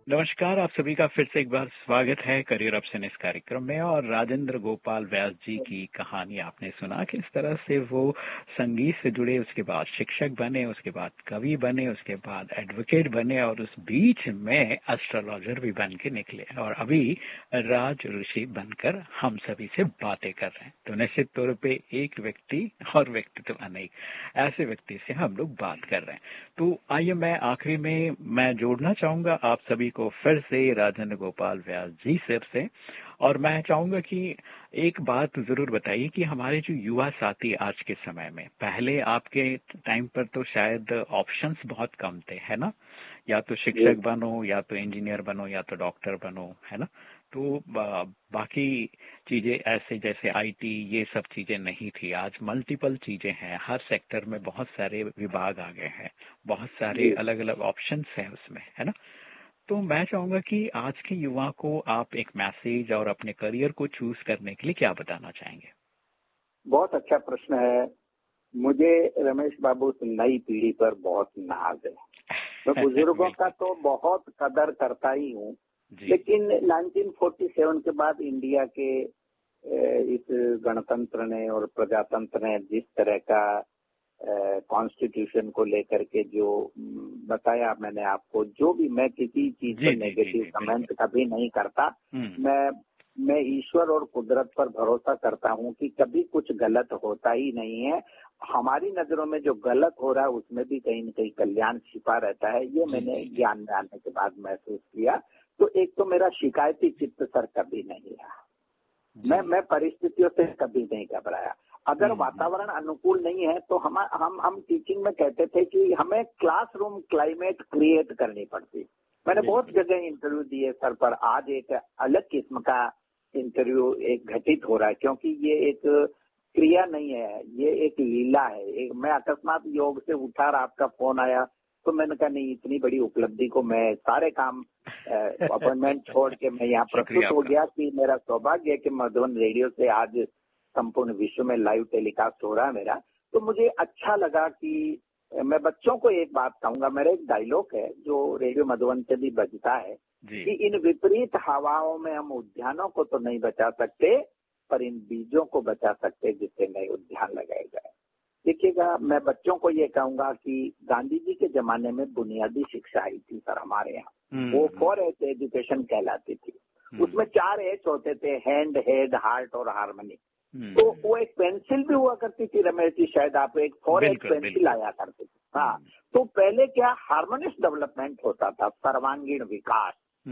नमस्कार, आप सभी का फिर से एक बार स्वागत है करियर ऑप्शन इस कार्यक्रम में। और राजेंद्र गोपाल व्यास जी की कहानी आपने सुना, किस तरह से वो संगीत से जुड़े, उसके बाद शिक्षक बने, उसके बाद कवि बने, उसके बाद एडवोकेट बने और उस बीच में एस्ट्रोलॉजर भी बन के निकले और अभी राज ऋषि बनकर हम सभी से बातें कर रहे हैं। तो निश्चित तौर पे एक व्यक्ति और व्यक्तित्व अनेक, ऐसे व्यक्ति से हम लोग बात कर रहे हैं। तो आइए मैं आखिरी में मैं जोड़ना चाहूंगा आप सभी को फिर से राजेंद्र गोपाल व्यास जी सर से। और मैं चाहूंगा कि एक बात जरूर बताइए कि हमारे जो युवा साथी आज के समय में, पहले आपके टाइम पर तो शायद ऑप्शंस बहुत कम थे, है ना? या तो शिक्षक बनो, या तो इंजीनियर बनो, या तो डॉक्टर बनो, है ना? तो बाकी चीजें ऐसे जैसे आईटी, ये सब चीजें नहीं थी। आज मल्टीपल चीजें हैं, हर सेक्टर में बहुत सारे विभाग आ गए हैं, बहुत सारे अलग अलग ऑप्शंस हैं उसमें, है ना? तो मैं चाहूंगा कि आज के युवा को आप एक मैसेज और अपने करियर को चूज करने के लिए क्या बताना चाहेंगे? बहुत अच्छा प्रश्न है। मुझे रमेश बाबू नई पीढ़ी पर बहुत नाज है। मैं बुजुर्गों का तो बहुत कदर करता ही हूँ, लेकिन 1947 के बाद इंडिया के इस गणतंत्र ने और प्रजातंत्र ने जिस तरह का कॉन्स्टिट्यूशन को लेकर के जो बताया मैंने आपको, जो भी, मैं किसी चीज पर नेगेटिव कमेंट कभी नहीं करता। मैं ईश्वर और कुदरत पर भरोसा करता हूँ कि कभी कुछ गलत होता ही नहीं है। हमारी नजरों में जो गलत हो रहा है उसमें भी कहीं न कहीं कल्याण छिपा रहता है। ये मैंने ज्ञान में आने के बाद महसूस किया। तो एक तो मेरा शिकायती चित्त सर कभी नहीं रहा। मैं परिस्थितियों से कभी नहीं घबराया। अगर वातावरण अनुकूल नहीं है तो हम टीचिंग में कहते थे कि हमें क्लासरूम क्लाइमेट क्रिएट करनी पड़ती। मैंने बहुत जगह इंटरव्यू दिए सर, पर आज एक अलग किस्म का इंटरव्यू एक घटित हो रहा है, क्योंकि ये एक क्रिया नहीं है, ये एक लीला है। मैं अकस्मात योग से उठा और आपका फोन आया तो मैंने कहा नहीं, इतनी बड़ी उपलब्धि को मैं सारे काम अपॉइंटमेंट छोड़ के मैं यहाँ प्रस्तुत हो गया कि मेरा सौभाग्य है कि मधुबन रेडियो से आज संपूर्ण विश्व में लाइव टेलीकास्ट हो रहा है मेरा। तो मुझे अच्छा लगा कि मैं बच्चों को एक बात कहूंगा। मेरा एक डायलॉग है जो रेडियो मधुबन से भी बजता है कि इन विपरीत हवाओं में हम उद्यानों को तो नहीं बचा सकते, पर इन बीजों को बचा सकते जिससे नए उद्यान लगाए जाए। देखिएगा, मैं बच्चों को ये कहूंगा कि गांधी जी के जमाने में बुनियादी शिक्षा आई थी सर हमारे यहाँ। वो 4H एजुकेशन कहलाती थी। उसमें 4 H होते थे, हैंड, हेड, हार्ट और हार्मनी। तो वो एक पेंसिल भी हुआ करती थी रमेश जी, शायद आप एक 4H पेंसिल आया करती थी। हाँ, तो पहले क्या हार्मोनियस डेवलपमेंट होता था, सर्वांगीण विकास।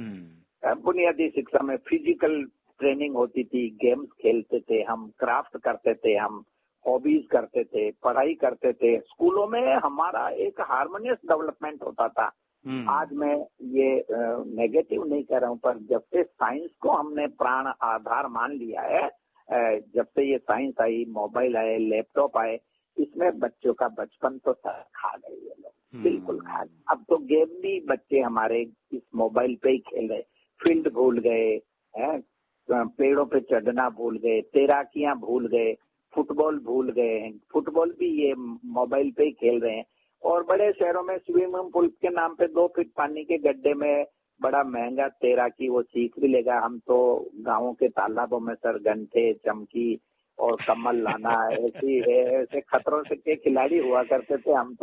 बुनियादी शिक्षा में फिजिकल ट्रेनिंग होती थी, गेम्स खेलते थे हम, क्राफ्ट करते थे हम, हॉबीज करते थे, पढ़ाई करते थे। स्कूलों में हमारा एक हार्मोनियस डेवलपमेंट होता था। आज मैं ये नेगेटिव नहीं कह रहा हूँ, पर जब से साइंस को हमने प्राण आधार मान लिया है, जब से ये साइंस आई, मोबाइल आए, लैपटॉप आए, इसमें बच्चों का बचपन तो सर खा गए ये लोग, बिल्कुल खा गए। अब तो गेम भी बच्चे हमारे इस मोबाइल पे ही खेल रहे, फील्ड भूल गए हैं, पेड़ों पे चढ़ना भूल गए, तैराकियां भूल गए, फुटबॉल भूल गए हैं। फुटबॉल भी ये मोबाइल पे ही खेल रहे हैं। और बड़े शहरों में स्विमिंग पूल के नाम पे 2 फीट पानी के गड्ढे में बड़ा महंगा तैराकी वो सीख भी लेगा। हम तो गाँवों के तालाबों में सर गंठे, चमकी और कमल लाना ऐसे खतरों से के खिलाड़ी हुआ करते थे हम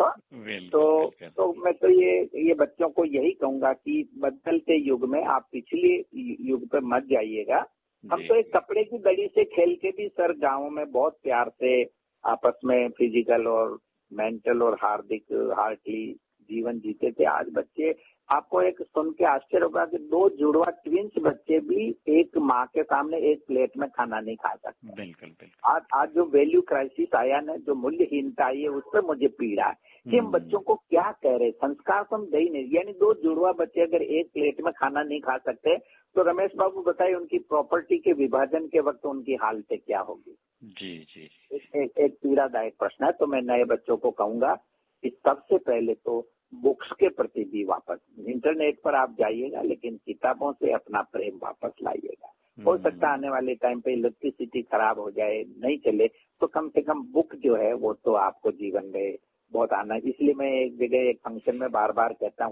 तो मैं तो ये बच्चों को यही कहूंगा कि बदलते युग में आप पिछले युग पे मत जाइएगा। हम तो एक कपड़े की दड़ी से खेल के भी सर गाँवों में बहुत प्यार से आपस में फिजिकल और मेंटल और हार्टली जीवन जीते थे। आज बच्चे, आपको एक सुन के आश्चर्य होगा कि 2 जुड़वा ट्विंस बच्चे भी एक माँ के सामने एक प्लेट में खाना नहीं खा सकते। बिल्कुल। आज जो वैल्यू क्राइसिस आया ना, जो मूल्यहीनता आई है, उस पर मुझे पीड़ा है कि हम बच्चों को क्या कह रहे, संस्कार तो हम दे ही नहीं। यानी 2 जुड़वा बच्चे अगर एक प्लेट में खाना नहीं खा सकते तो रमेश बाबू बताइए उनकी प्रॉपर्टी के विभाजन के वक्त उनकी हालतें क्या होगी। जी। एक पीड़ादायक प्रश्न है। तो मैं नए बच्चों को कहूंगा कि सबसे पहले तो बुक्स के प्रति भी वापस, इंटरनेट पर आप जाइएगा लेकिन किताबों से अपना प्रेम वापस लाइएगा। हो सकता है आने वाले टाइम पे इलेक्ट्रिसिटी खराब हो जाए, नहीं चले, तो कम से कम बुक जो है वो तो आपको जीवन में बहुत आना है। इसलिए मैं एक जगह एक फंक्शन में बार बार कहता हूँ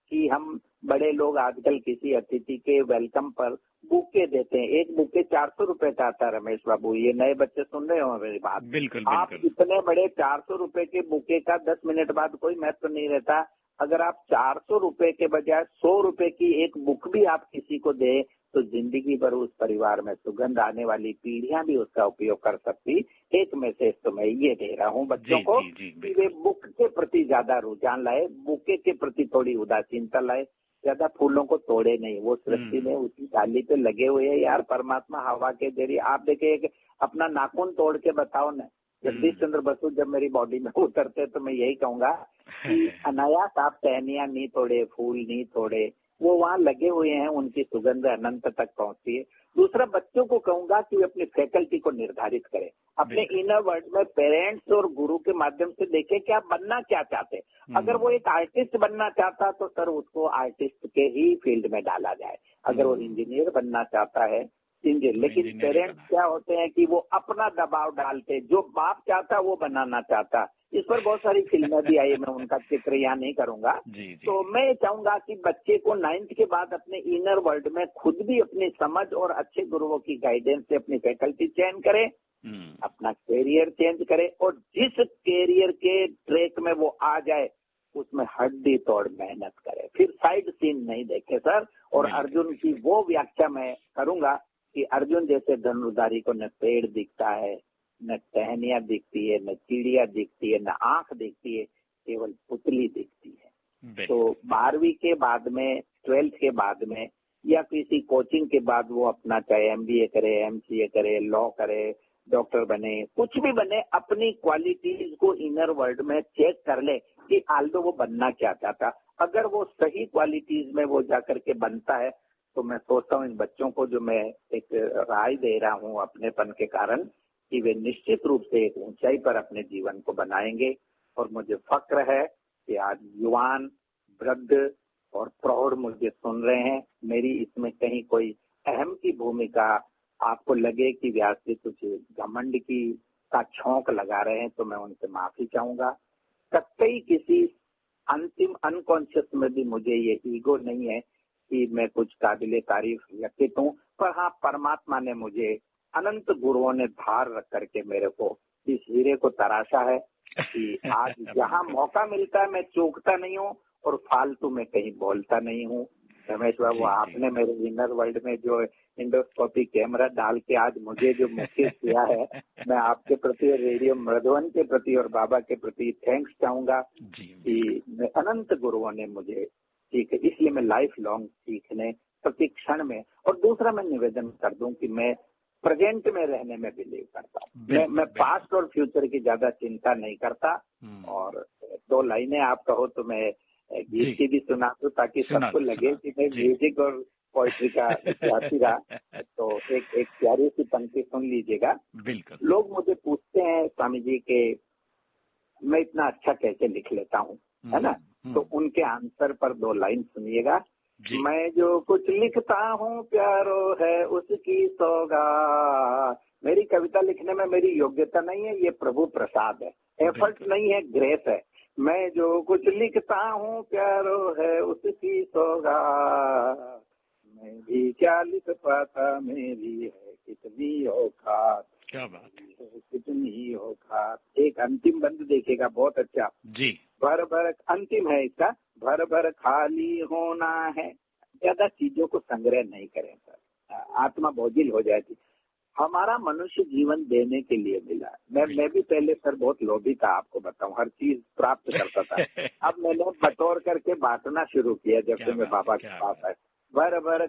कि हम बड़े लोग आजकल किसी अतिथि के वेलकम पर बुके देते हैं। एक बुके 400 रुपए का आता है रमेश बाबू, ये नए बच्चे सुन रहे हो मेरी बात। बिल्कुल आप इतने बड़े 400 रुपए के बुके का 10 मिनट बाद कोई महत्व नहीं रहता। अगर आप 400 रुपए के बजाय 100 रुपए की एक बुक भी आप किसी को दे तो जिंदगी भर उस परिवार में सुगंध आने वाली पीढ़ियां भी उसका उपयोग कर सकती। एक मैसेज तो मैं ये दे रहा हूँ बच्चों को कि वे बुक के प्रति ज्यादा रुझान लाए, बुके के प्रति थोड़ी उदासीनता लाए, ज्यादा फूलों को तोड़े नहीं। वो सृष्टि में उसी डाली पे लगे हुए हैं यार, परमात्मा हवा के जरिए। आप देखिए अपना नाखून तोड़ के बताओ ना, जगदीश चंद्र बसु जब मेरी बॉडी में उतरते तो मैं यही कहूंगा कि अनायास आप टहनियां नहीं तोड़े, फूल नहीं तोड़े, वो वहाँ लगे हुए हैं, उनकी सुगंध अनंत तक पहुंचती है। दूसरा, बच्चों को कहूंगा कि वे अपनी फैकल्टी को निर्धारित करें, अपने इनर वर्ल्ड में पेरेंट्स और गुरु के माध्यम से देखें कि आप बनना क्या चाहते। अगर वो एक आर्टिस्ट बनना चाहता तो सर उसको आर्टिस्ट के ही फील्ड में डाला जाए। अगर वो इंजीनियर बनना चाहता है इंजीनियर। लेकिन पेरेंट्स क्या होते हैं कि वो अपना दबाव डालते, जो बाप चाहता वो बनाना चाहता। इस पर बहुत सारी फिल्में भी आई, मैं उनका जिक्र यहाँ नहीं करूंगा। तो मैं चाहूंगा कि बच्चे को 9th के बाद अपने इनर वर्ल्ड में खुद भी अपनी समझ और अच्छे गुरुओं की गाइडेंस से अपनी फैकल्टी चेंज करे, अपना कैरियर चेंज करे, और जिस कैरियर के ट्रैक में वो आ जाए उसमें हड्डी तोड़ मेहनत करे, फिर साइड सीन नहीं देखे सर। और अर्जुन की वो व्याख्या मैं करूंगा कि अर्जुन जैसे धनुर्धारी को न पेड़ दिखता है, न टहनियां दिखती है, न चिड़िया दिखती है, न आंख दिखती है, केवल पुतली दिखती है। तो 12वीं के बाद में, 12th के बाद में या किसी कोचिंग के बाद वो अपना चाहे MBA करे, MCA करे, लॉ करे, डॉक्टर बने, कुछ भी बने, अपनी क्वालिटीज को इनर वर्ल्ड में चेक कर ले कि आल्दो वो बनना क्या चाहता। अगर वो सही क्वालिटीज में वो जाकर के बनता है तो मैं सोचता हूँ इन बच्चों को जो मैं एक राय दे रहा हूँ अपनेपन के कारण कि वे निश्चित रूप से एक ऊंचाई पर अपने जीवन को बनाएंगे। और मुझे फक्र है कि आज युवान, वृद्ध और प्रौढ़ मुझे सुन रहे हैं। मेरी इसमें कहीं कोई अहम की भूमिका आपको लगे कि व्यास जी कुछ घमंड की का छौंक लगा रहे हैं तो मैं उनसे माफी चाहूंगा। कतई किसी अंतिम अनकॉन्शियस में भी मुझे ये ईगो नहीं है कि मैं कुछ काबिले तारीफ व्यक्तित्व हूँ, पर हाँ परमात्मा ने मुझे, अनंत गुरुओं ने धार रख करके मेरे को इस हीरे को तराशा है कि आज जहाँ मौका मिलता है मैं चूकता नहीं हूँ और फालतू में कहीं बोलता नहीं हूँ। रमेश बाबू, आपने मेरे इनर वर्ल्ड में जो इंडोस्कोपी कैमरा डाल के आज मुझे जो मैसेज किया है, मैं आपके प्रति, रेडियो मृदवन के प्रति और बाबा के प्रति थैंक्स चाहूंगा कि अनंत गुरुओं ने मुझे सीख, इसलिए मैं लाइफ लॉन्ग सीखने प्रति क्षण में। और दूसरा मैं निवेदन कर दूं कि मैं प्रेजेंट में रहने में बिलीव करता हूँ। मैं पास्ट और फ्यूचर की ज्यादा चिंता नहीं करता। और 2 लाइनें आप कहो तो मैं गीत की भी सुना दूं ताकि सबको लगे कि मैं म्यूजिक और पोइट्री का विद्यार्थी रहा। तो एक प्यारी सी पंक्ति सुन लीजिएगा। बिल्कुल। लोग मुझे पूछते हैं स्वामी जी के मैं इतना अच्छा कैसे लिख लेता हूँ, है ना? तो उनके आंसर पर 2 लाइन सुनिएगा। मैं जो कुछ लिखता हूँ प्यारो है उसकी सौगात। मेरी कविता लिखने में मेरी योग्यता नहीं है, ये प्रभु प्रसाद है, एफर्ट नहीं है, ग्रेस है। मैं जो कुछ लिखता हूँ प्यारो है उसकी सौगात। मैं भी क्या लिख पाता, मेरी है कितनी औकात। क्या बात है, कितनी औकात। एक अंतिम बंद देखिएगा, बहुत अच्छा जी। भर भर, अंतिम है इसका, भर भर खाली होना है। ज्यादा चीजों को संग्रह नहीं करें सर, आत्मा बोझिल हो जाती। हमारा मनुष्य जीवन देने के लिए मिला। मैं भी पहले सर बहुत लोभी था, आपको बताऊं, हर चीज प्राप्त करता था। अब मैंने बटोर करके बांटना शुरू किया जब से मैं बाबा के पास आया। भर भर